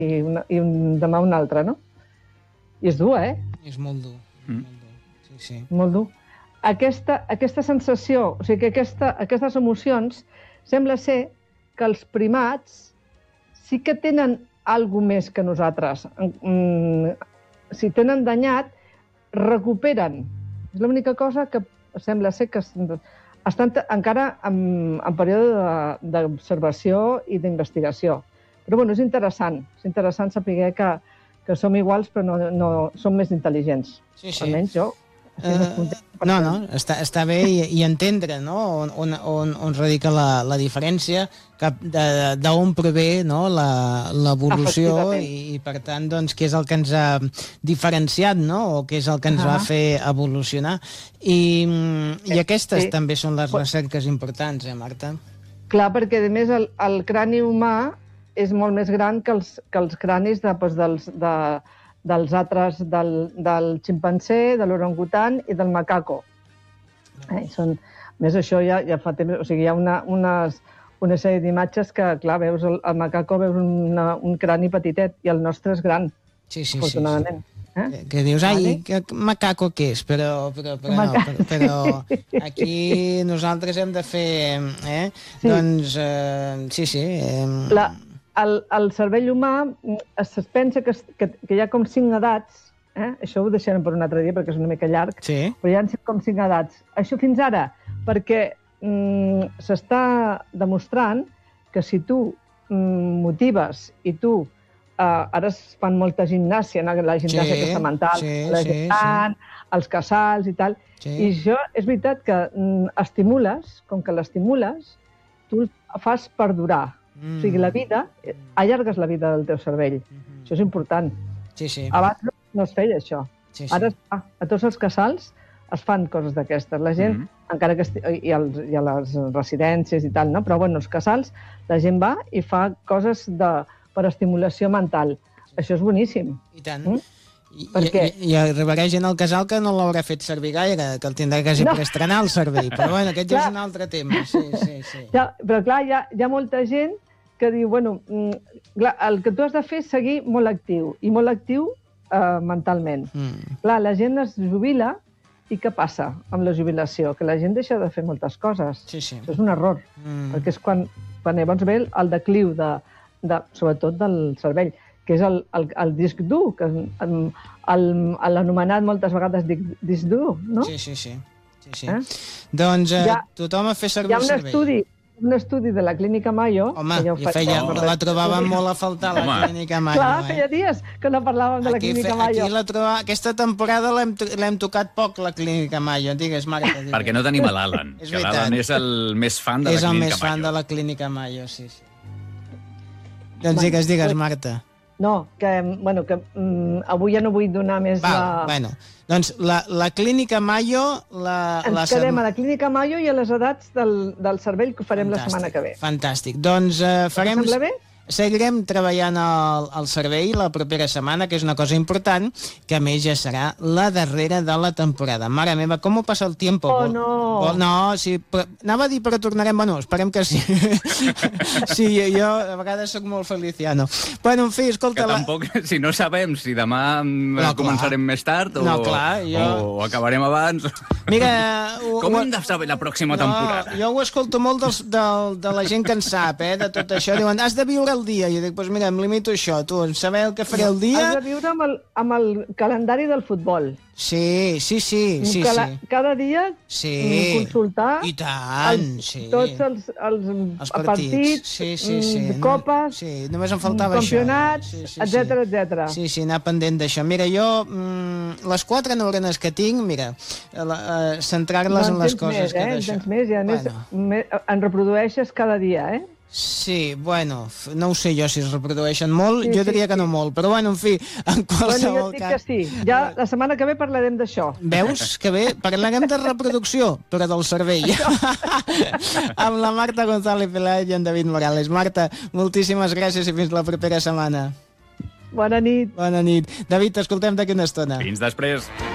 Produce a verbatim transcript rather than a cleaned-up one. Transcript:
i, una, i un, demà un altre, no? I és dur, eh? És molt dur. Mm. Molt dur. Sí, sí. Molt dur. Aquesta, aquesta sensació, o sigui que aquesta, aquestes emocions, sembla ser que els primats sí que tenen alguna més que nosaltres. Mm, si tenen danyat, recuperen. És l'única cosa que sembla ser que estan encara en, en període d'observació i d'investigació. Però bueno, és interessant. És interessant saber que, que som iguals però no, no som més intel·ligents. Sí, sí. Almenys jo. Uh, no, no, està, està bé i, i entendre, no?, on, on, on, on radica la, la diferència, d'on prové, no?, l'evolució i, i, per tant, doncs, què és el que ens ha diferenciat, no?, o què és el que ens uh -huh. va fer evolucionar. I, i aquestes sí. també són les recerques importants, eh, Marta? Clar, perquè, a més, el, el crani humà és molt més gran que els, que els cranis de, doncs, dels... De, dels altres, del, del ximpanzé, de l'orangutan i del macaco. Eh, són, més això ja, ja fa temps, o sigui, hi ha una, unes, una sèrie d'imatges que, clar, veus el, el macaco, veus una, un crani petitet i el nostre és gran, sí, sí, afortunadament. Sí, sí. Eh? Que dius, ai, vale. Que macaco què és? Però, però, però, no, però, però aquí nosaltres hem de fer, eh? Sí. Doncs, eh, sí, sí. Eh, La... El, el cervell humà es pensa que, que, que hi ha com cinc edats, eh? Això ho deixarem per un altre dia perquè és una mica llarg, sí. però hi ha com cinc edats. Això fins ara, perquè mm, s'està demostrant que si tu mm, motives i tu, eh, ara es fan molta gimnàsia, no? La gimnàsia sí, aquesta mental, sí, la sí, gent, sí. els casals i tal, sí. i això és veritat que mm, estimules, com que l'estimules, tu el fas perdurar. Mm. O sigui, la vida, allargues la vida del teu cervell. Mm-hmm. Això és important. Sí, sí. Abans no, no es feia això. Sí, sí. Ara es fa. A tots els casals es fan coses d'aquestes. La gent, mm-hmm. encara que esti... I, als, i a les residències i tal, no? Però bueno, als casals la gent va i fa coses de, per estimulació mental. Sí. Això és boníssim. I tant. Mm? I, i, i arribarà gent al casal que no l'haurà fet servir gaire, que el tindrà quasi no. per estrenar el cervell. Però bueno, aquest ja és un altre tema. Sí, sí, sí. Ja, però clar, hi ha, hi ha molta gent que diu, bueno, clar, el que tu has de fer és seguir molt actiu, i molt actiu eh, mentalment. Mm. Clar, la gent es jubila, i què passa amb la jubilació? Que la gent deixa de fer moltes coses. Sí, sí. Això és un error, mm. perquè és quan, quan llavors ve el decliu, de, de, sobretot del cervell, que és el, el, el disc dur, que l'anomenat moltes vegades disc dur, no? Sí, sí, sí. sí, sí. Eh? Doncs eh, ha, tothom a fer servir el cervell. Hi ha un estudi, un estudi de la Clínica Mayo... Home, que ja ho feia, oh. la trobàvem molt a faltar, la Home. Clínica Mayo. Clar, eh? feia dies que no parlàvem de la aquí Clínica fe, Mayo. Aquí la troba, aquesta temporada l'hem tocat poc, la Clínica Mayo. Digues, Marta. Digues. Perquè no tenim l'Alan, que l'Alan és el més fan de la Clínica Mayo. És el més fan de la Clínica Mayo, sí, sí. Doncs digues, digues, Marta. No, que, bueno, que um, avui ja no vull donar més Val, la... Bueno, doncs la, la Clínica Mayo... La, Ens la quedem sem... a la Clínica Mayo i a les edats del, del cervell que ho farem fantàstic, la setmana que ve. Fantàstic. Doncs eh, farem... Sembla bé? Seguirem treballant al, al cervell la propera setmana, que és una cosa important, que a més ja serà la darrera de la temporada. Mare meva, com ho passa el tiempo? Oh, no! Vol, no, sí, però, anava a dir, però tornarem... Bueno, esperem que sí. Sí, jo a vegades sóc molt feliciano. Bueno, en fi, escolta... Que tampoc, la... si no sabem si demà no, començarem més tard o, no, clar, jo... o acabarem abans... Mira... Com hem de saber la pròxima no, temporada? Jo ho escolto molt dels, del, de la gent que en sap, eh, de tot això. Diuen, has de viure el dia. I jo dic, doncs mira, em limito a això. Tu, saber el que faré el dia... Has de viure amb el, amb el calendari del futbol. Sí, sí, sí. sí, Cala, sí. Cada dia sí. consultar I tant, els, sí. tots els, els, els partits, partits sí, sí, sí. copes, sí, només em faltava campionats, això. Sí, sí, etcètera, sí. etcètera. Sí, sí, anar pendent d'això. Mira, jo, mm, les quatre neurones que tinc, mira, uh, centrar-les no en les coses més, que eh? d'això. En tens més, i a més, bueno. més, en reprodueixes cada dia, eh? Sí, bueno, no ho sé jo si es reprodueixen molt, sí, jo diria sí, que no sí. molt, però bueno, en fi, en qualsevol bueno, jo dic cas... que sí, ja la setmana que ve parlarem d'això. Veus? Que bé, parlarem de reproducció, però del cervell. Amb la Marta González Peláez i en David Morales. Marta, moltíssimes gràcies i fins la propera setmana. Bona nit. Bona nit. David, t'escoltem d'aquí una estona. Fins després.